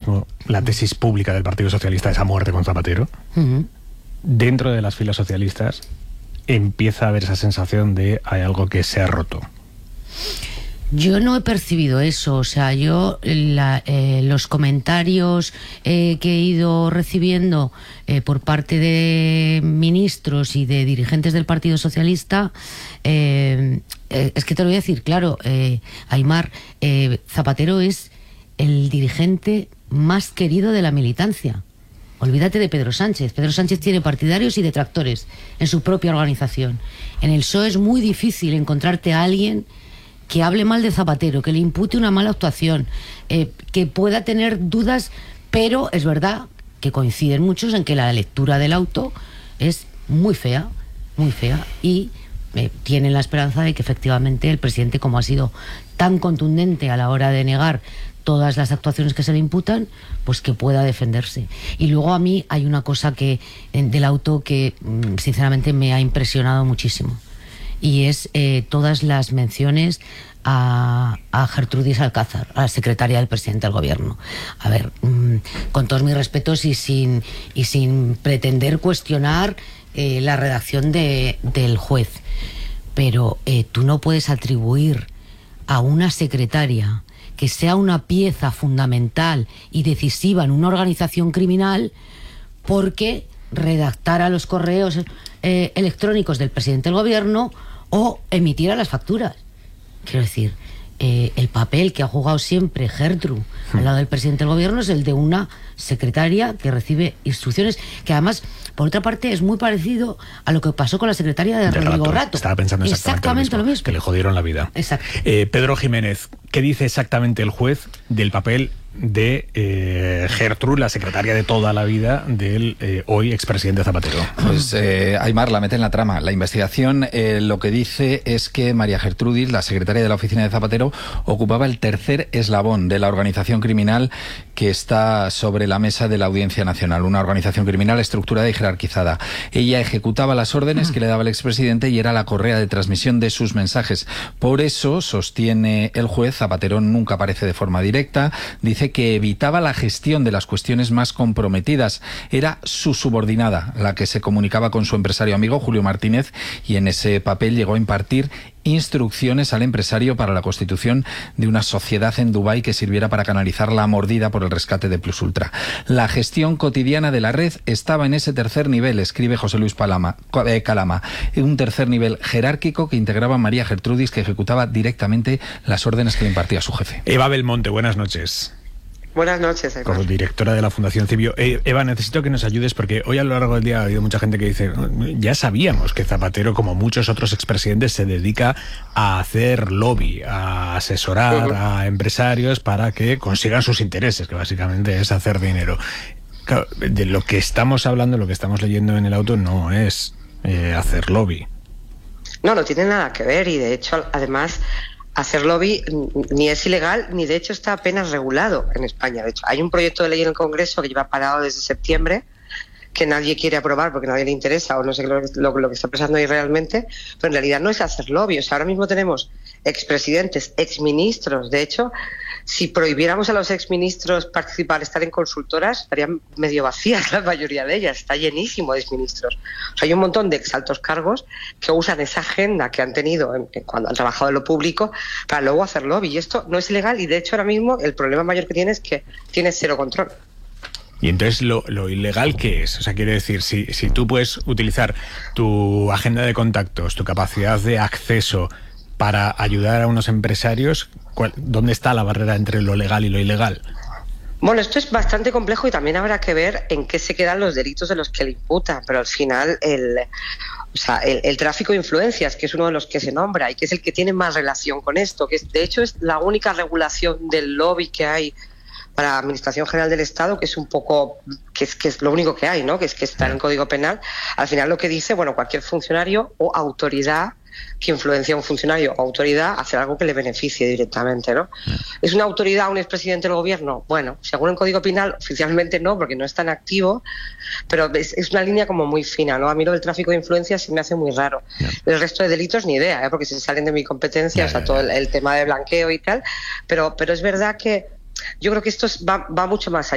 mismo la tesis pública del Partido Socialista es a muerte con Zapatero. Dentro de las filas socialistas empieza a haber esa sensación de hay algo que se ha roto. Yo no he percibido eso, o sea, yo los comentarios que he ido recibiendo por parte de ministros y de dirigentes del Partido Socialista, es que te lo voy a decir, claro, Aimar, Zapatero es el dirigente más querido de la militancia. Olvídate de Pedro Sánchez. Pedro Sánchez tiene partidarios y detractores en su propia organización. En el PSOE es muy difícil encontrarte a alguien que hable mal de Zapatero, que le impute una mala actuación, que pueda tener dudas, pero es verdad que coinciden muchos en que la lectura del auto es muy fea, y tienen la esperanza de que efectivamente el presidente, como ha sido tan contundente a la hora de negar todas las actuaciones que se le imputan, pues que pueda defenderse. Y luego a mí hay una cosa del auto que sinceramente me ha impresionado muchísimo, y es todas las menciones a Gertrudis Alcázar, a la secretaria del presidente del gobierno. A ver, con todos mis respetos y sin pretender cuestionar la redacción del juez, pero tú no puedes atribuir a una secretaria que sea una pieza fundamental y decisiva en una organización criminal porque redactara los correos electrónicos del presidente del gobierno o emitiera las facturas. Quiero decir, el papel que ha jugado siempre Gertrude al lado del presidente del gobierno es el de una secretaria que recibe instrucciones, que además, por otra parte, es muy parecido a lo que pasó con la secretaria de Rodrigo Rato. Estaba pensando exactamente lo mismo, que le jodieron la vida. Exacto. Pedro Jiménez, ¿qué dice exactamente el juez del papel de Gertrude, la secretaria de toda la vida del hoy expresidente Zapatero? Pues Aimar la mete en la trama. La investigación lo que dice es que María Gertrudis, la secretaria de la oficina de Zapatero, ocupaba el tercer eslabón de la organización criminal que está sobre la mesa de la Audiencia Nacional, una organización criminal estructurada y jerarquizada. Ella ejecutaba las órdenes que le daba el expresidente y era la correa de transmisión de sus mensajes. Por eso, sostiene el juez, Zapatero nunca aparece de forma directa, dice que evitaba la gestión de las cuestiones más comprometidas. Era su subordinada la que se comunicaba con su empresario amigo Julio Martínez, y en ese papel llegó a impartir instrucciones al empresario para la constitución de una sociedad en Dubái que sirviera para canalizar la mordida por el rescate de Plus Ultra. La gestión cotidiana de la red estaba en ese tercer nivel, escribe José Luis Calama, un tercer nivel jerárquico que integraba a María Gertrudis, que ejecutaba directamente las órdenes que le impartía su jefe. Eva Belmonte, buenas noches. Buenas noches, Aimar. Como directora de la Fundación Cibio. Eva, necesito que nos ayudes porque hoy a lo largo del día ha habido mucha gente que dice, ya sabíamos que Zapatero, como muchos otros expresidentes, se dedica a hacer lobby, a asesorar a empresarios para que consigan sus intereses, que básicamente es hacer dinero. Claro, de lo que estamos hablando, lo que estamos leyendo en el auto, no es hacer lobby. No tiene nada que ver, y de hecho, además, hacer lobby ni es ilegal, ni de hecho está apenas regulado en España. De hecho, hay un proyecto de ley en el Congreso que lleva parado desde septiembre, que nadie quiere aprobar porque a nadie le interesa, o no sé lo que está pasando ahí realmente, pero en realidad no es hacer lobby. O sea, ahora mismo tenemos expresidentes, exministros. De hecho, si prohibiéramos a los exministros participar, estar en consultoras, estarían medio vacías la mayoría de ellas. Está llenísimo de exministros. O sea, hay un montón de exaltos cargos que usan esa agenda que han tenido cuando han trabajado en lo público para luego hacer lobby. Y esto no es ilegal, y de hecho ahora mismo el problema mayor que tiene es que tiene cero control. Y entonces lo ilegal, ¿qué es? O sea, quiere decir, si tú puedes utilizar tu agenda de contactos, tu capacidad de acceso para ayudar a unos empresarios, ¿dónde está la barrera entre lo legal y lo ilegal? Bueno, esto es bastante complejo y también habrá que ver en qué se quedan los delitos de los que le imputan, pero al final el tráfico de influencias, que es uno de los que se nombra y que es el que tiene más relación con esto, que de hecho es la única regulación del lobby que hay para la Administración General del Estado, que es un poco, que es lo único que hay, ¿no? Que está en el Código Penal. Al final lo que dice, bueno, cualquier funcionario o autoridad que influencia a un funcionario o autoridad a hacer algo que le beneficie directamente, ¿no? ¿Es una autoridad un expresidente del gobierno? Bueno, según el Código Penal, oficialmente no, porque no es tan activo, pero es una línea como muy fina, ¿no? A mí lo del tráfico de influencias se me hace muy raro. El resto de delitos ni idea, porque se salen de mi competencia, o sea, todo el tema de blanqueo y tal, pero es verdad que yo creo que esto va mucho más allá.